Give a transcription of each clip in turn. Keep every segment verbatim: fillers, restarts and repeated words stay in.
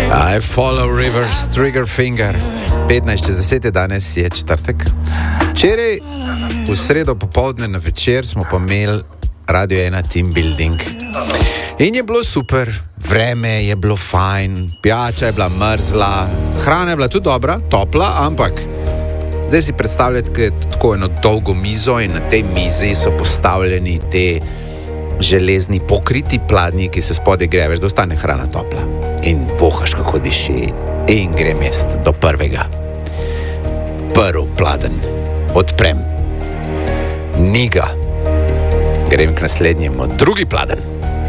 I follow rivers, trigger finger. petnajst čez deset je danes, je četrtek. Včeraj v sredo popoldne na večer smo pa imeli Radio ena team building. In je bilo super, vreme je bilo fajn, pijača je bila mrzla, hrana je bila tudi dobra, topla, ampak zdaj si predstavljate, da je tako eno dolgo mizo in na tej mizi so postavljeni te železni pokriti pladnji, ki se spodaj greveš, da ostane hrana topla. In vohaš, kako diši, in grem jaz do prvega. Prvi pladen odprem. Ni ga. Grem k naslednjemu, drugi pladen.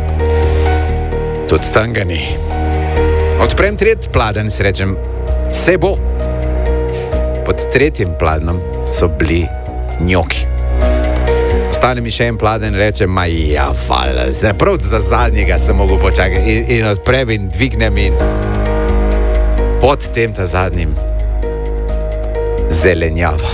Tudi tam ga ni. Odprem tretji pladen, si rečem, vse bo. Pod tretjim pladnom so bili njoki. Ostane mi še en pladen, rečem, ma ja, hvala, zdaj prav za zadnjega sem mogel počakati. In, in odprem in dvignem in pod tem ta zadnjim zelenjava.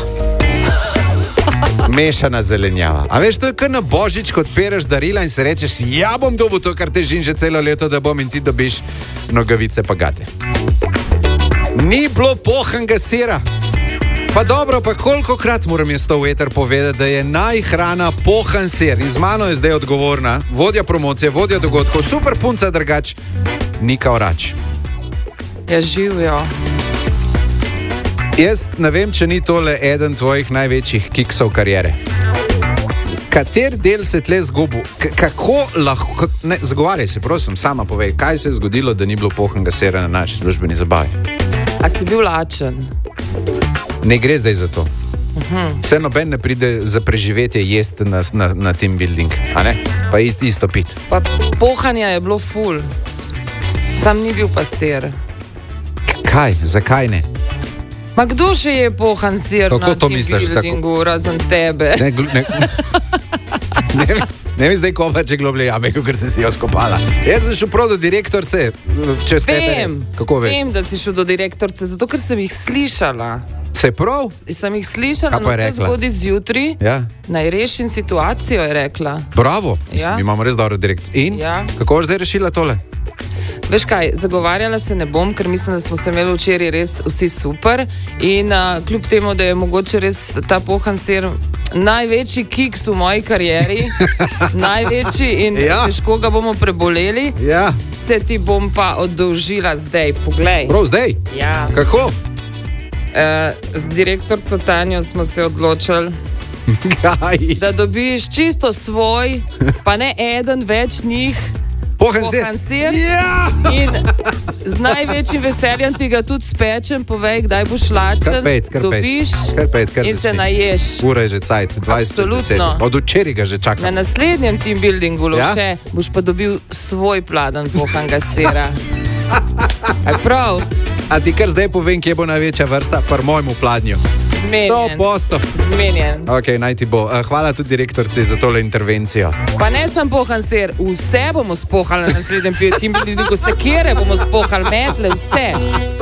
Mešana zelenjava. A veš, to je kar na Božič, kot pereš darila in se rečeš, ja bom dobil to, kar težim že celo leto, da bom in ti dobiš nogavice pa gate. Ni bilo pohanega sira. Pa dobro, pa kolikokrat moram jaz to v eter povedati, da je najhrana pohan sir. In z mano je zdaj odgovorna vodja promocije, vodja dogodkov, super punca drugač, Nika Orač. Ja, živijo. Jaz ne vem, če ni tole eden tvojih največjih kiksov karijere. Kater del se tle zgubil? K- kako lahko... Ne, zagovarjaj se, prosim, sama povej, kaj se je zgodilo, da ni bilo pohanega sira na naši službeni zabavi? A si bil lačen? Ne gre zdaj za to. Uh-huh. Vse noben ne pride za preživetje jesti na, na, na team building, a ne? Pa isto pit. Pa pohanja je bilo ful. Sam ni bil pa sir. K- kaj? Zakaj ne? Ma kdo še je pohan sir Kako na to team misliš? buildingu, razen tebe? Ne, gl- ne, ne, ne, ne mi zdaj kopa, če globlje jame, ker si si jo skopala. Jaz sem šel prav do direktorce, čez tebe. Vem, Kako veš? vem, da si šel do direktorce, zato ker sem jih slišala. Se prav? Sem jih slišala, Kaj pa je na vse rekla? zgodi zjutraj. Ja. Naj rešim situacijo, je rekla. Bravo, Ja. mi imamo res dobro direktor. In? Ja. Kako boš zdaj rešila tole? Veš kaj, zagovarjala se ne bom, ker mislim, da smo se imeli včeraj res vsi super in uh, kljub temu, da je mogoče res ta pohan sir največji kiks v moji karieri, največji in Ja. težko ga bomo preboleli, Ja. se ti bom pa oddolžila zdaj, poglej. Prav zdaj? Ja. Kako? Uh, z direktorco Tanjo smo se odločili, Kaj? da dobiš čisto svoj, pa ne eden več njih, Pohan sir? pohan sir. Ja! In z največjim veseljem ti ga tudi spečem, povej, kdaj boš lačen, Kar pet, kar pet. dobiš Kar pet, kar in se začni. naješ. Ura je že cajt, dvajset Absolutno. deset. Od včeraj ga že Na čakam. naslednjem team buildingu Ja? še boš pa dobil svoj pladen pohanega sira. Aj prav, A ti kar zdaj povem, kje bo največja vrsta, par mojemu pladnju. Zmenjen. Sto posto. zmenjen. Ok, naj ti bo. Eh, Hvala tudi direktorci za tole intervencijo. Pa ne sem pohan sir, vse bomo spohali na naslednjem team buildingu, sekire bomo spohali, metle, vse.